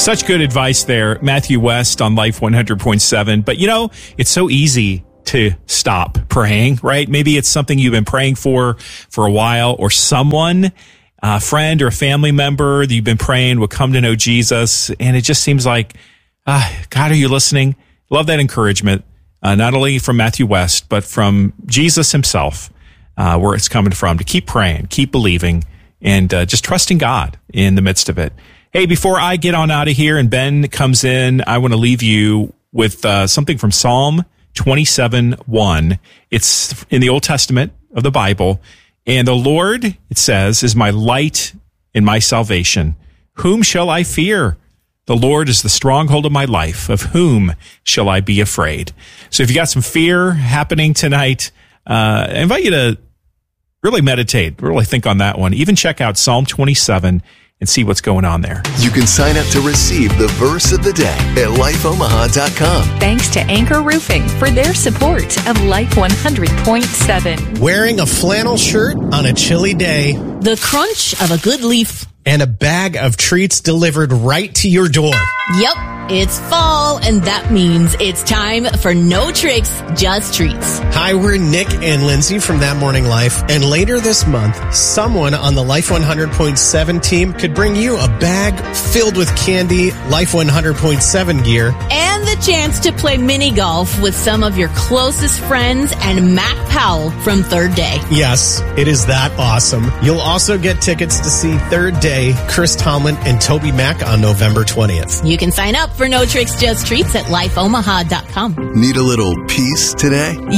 Such good advice there, Matthew West on Life 100.7. But it's so easy to stop praying, right? Maybe it's something you've been praying for a while, or someone, a friend or a family member that you've been praying will come to know Jesus. And it just seems like, God, are you listening? Love that encouragement, not only from Matthew West, but from Jesus himself, where it's coming from, to keep praying, keep believing, and just trusting God in the midst of it. Hey, before I get on out of here and Ben comes in, I want to leave you with something from Psalm 27:1. It's in the Old Testament of the Bible. And the Lord, it says, is my light and my salvation. Whom shall I fear? The Lord is the stronghold of my life. Of whom shall I be afraid? So if you got some fear happening tonight, I invite you to really meditate, really think on that one. Even check out Psalm 27 and see what's going on there. You can sign up to receive the verse of the day at lifeomaha.com. Thanks to Anchor Roofing for their support of Life 100.7. Wearing a flannel shirt on a chilly day. The crunch of a good leaf. And a bag of treats delivered right to your door. Yep, it's fall, and that means it's time for No Tricks, Just Treats. Hi, we're Nick and Lindsay from That Morning Life, and later this month, someone on the Life 100.7 team could bring you a bag filled with candy, Life 100.7 gear, and the chance to play mini golf with some of your closest friends and Mac Powell from Third Day. Yes, it is that awesome. You'll also get tickets to see Third Day, Chris Tomlin, and Toby Mac on November 20th. You can sign up for No Tricks, Just Treats at lifeomaha.com. Need a little peace today?